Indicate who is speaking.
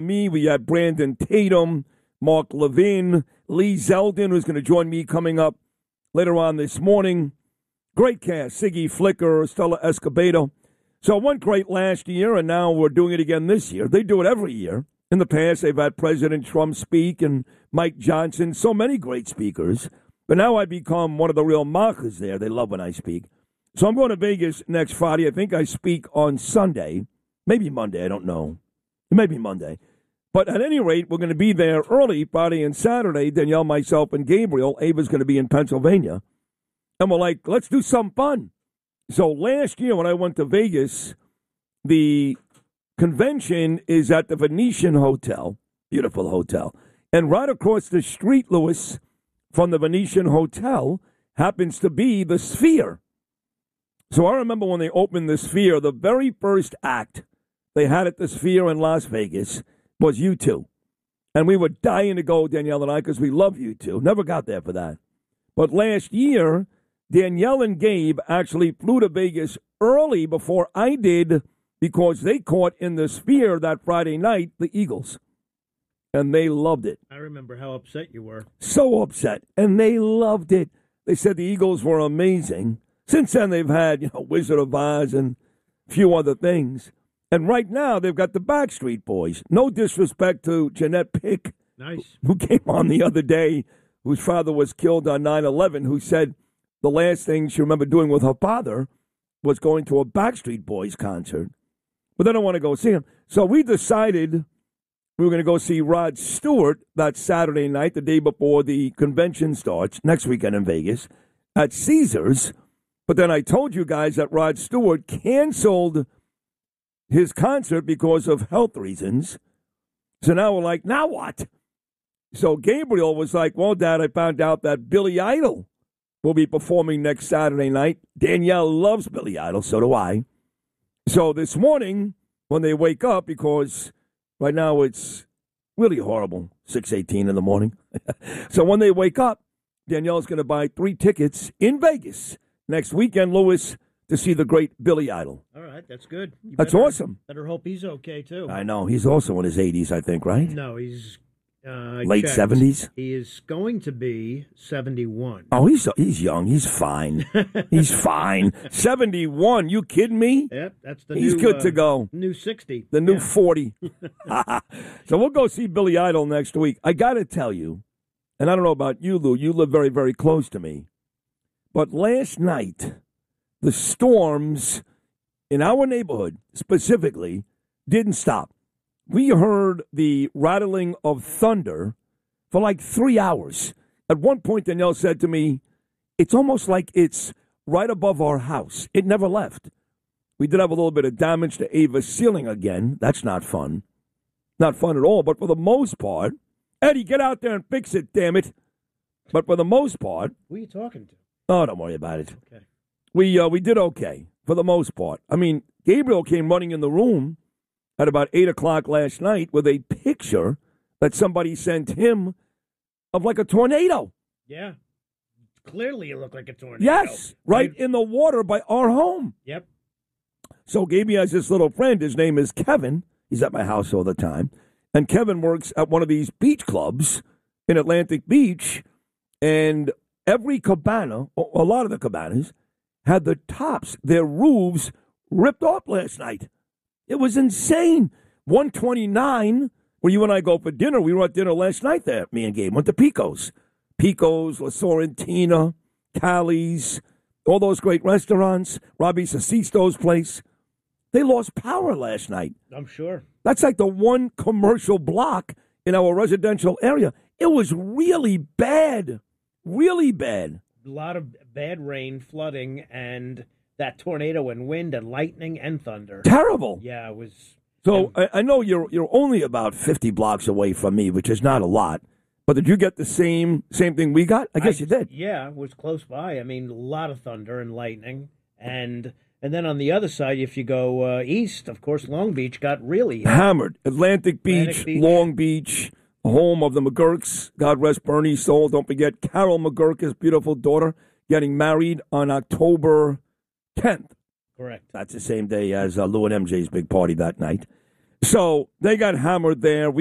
Speaker 1: Me, we had Brandon Tatum, Mark Levin, Lee Zeldin, who's going to join me coming up later on this morning. Great cast, Siggy Flicker, Stella Escobedo. So it went great last year, and now we're doing it again this year. They do it every year. In the past, they've had President Trump speak and Mike Johnson, so many great speakers. But now I become one of the real mockers there. They love when I speak. So I'm going to Vegas next Friday. I think I speak on Sunday. Maybe Monday, I don't know. It may be Monday. But at any rate, we're going to be there early, Friday and Saturday. Danielle, myself, and Gabriel. Ava's going to be in Pennsylvania. And we're like, let's do something fun. So last year when I went to Vegas, the convention is at the Venetian Hotel. Beautiful hotel. And right across the street, Louis, from the Venetian Hotel happens to be the Sphere. So I remember when they opened the Sphere, the very first act they had at the Sphere in Las Vegas was U2. And we were dying to go, Danielle and I, because we love U2. Never got there for that. But last year, Danielle and Gabe actually flew to Vegas early before I did because they caught in the Sphere that Friday night the Eagles. And they loved it.
Speaker 2: I remember how upset you were.
Speaker 1: So upset. And they loved it. They said the Eagles were amazing. Since then, they've had, Wizard of Oz and a few other things. And right now, they've got the Backstreet Boys. No disrespect to Jeanette Pick,
Speaker 2: nice,
Speaker 1: who came on the other day, whose father was killed on 9/11, who said the last thing she remembered doing with her father was going to a Backstreet Boys concert. But they don't want to go see him. So we decided we were going to go see Rod Stewart that Saturday night, the day before the convention starts, next weekend in Vegas, at Caesars. But then I told you guys that Rod Stewart canceled his concert because of health reasons. So now we're like, now what? So Gabriel was like, well, Dad, I found out that Billy Idol will be performing next Saturday night. Danielle loves Billy Idol, so do I. So this morning, when they wake up, because right now it's really horrible, 6:18 in the morning. So when they wake up, Danielle's going to buy 3 tickets in Vegas next weekend, Louis, to see the great Billy Idol.
Speaker 2: All right, that's good.
Speaker 1: That's awesome.
Speaker 2: Better hope he's okay, too.
Speaker 1: I know. He's also in his 80s, I think, right?
Speaker 2: No, he's
Speaker 1: late
Speaker 2: checked.
Speaker 1: 70s?
Speaker 2: He is going to be 71.
Speaker 1: Oh, he's young. He's fine. He's fine. 71. You kidding me?
Speaker 2: Yep, that's the
Speaker 1: He's
Speaker 2: new,
Speaker 1: good to go.
Speaker 2: New 60.
Speaker 1: The new 40. So we'll go see Billy Idol next week. I got to tell you, and I don't know about you, Lou. You live very, very close to me. But last night, the storms in our neighborhood specifically didn't stop. We heard the rattling of thunder for like 3 hours. At one point, Danielle said to me, it's almost like it's right above our house. It never left. We did have a little bit of damage to Ava's ceiling again. That's not fun. Not fun at all. But for the most part, Eddie, get out there and fix it, damn it. But for the most part.
Speaker 2: Who are you talking to?
Speaker 1: Oh, don't worry about it.
Speaker 2: Okay.
Speaker 1: We did okay for the most part. I mean, Gabriel came running in the room at about 8 o'clock last night with a picture that somebody sent him of like a tornado.
Speaker 2: Yeah. Clearly it looked like a tornado.
Speaker 1: Yes, right in the water by our home.
Speaker 2: Yep.
Speaker 1: So Gaby has this little friend. His name is Kevin. He's at my house all the time. And Kevin works at one of these beach clubs in Atlantic Beach. And every cabana, a lot of the cabanas, had the tops, their roofs, ripped off last night. It was insane. 129, where you and I go for dinner. We were at dinner last night there, me and Gabe. Went to Pico's. Pico's, La Sorrentina, Cali's, all those great restaurants. Robbie Sasisto's place. They lost power last night.
Speaker 2: I'm sure.
Speaker 1: That's like the one commercial block in our residential area. It was really bad. Really bad.
Speaker 2: A lot of bad rain, flooding, and that tornado and wind and lightning and thunder.
Speaker 1: Terrible.
Speaker 2: Yeah, it was.
Speaker 1: So I know you're only about 50 blocks away from me, which is not a lot. But did you get the same thing we got? I guess you did.
Speaker 2: Yeah, it was close by. I mean, a lot of thunder and lightning. And then on the other side, if you go east, of course, Long Beach got really
Speaker 1: hammered. Atlantic Beach, Long Beach, home of the McGurks. God rest Bernie's soul. Don't forget Carol McGurk, his beautiful daughter, getting married on October 10th.
Speaker 2: Correct.
Speaker 1: That's the same day as Lou and MJ's big party that night. So they got hammered there.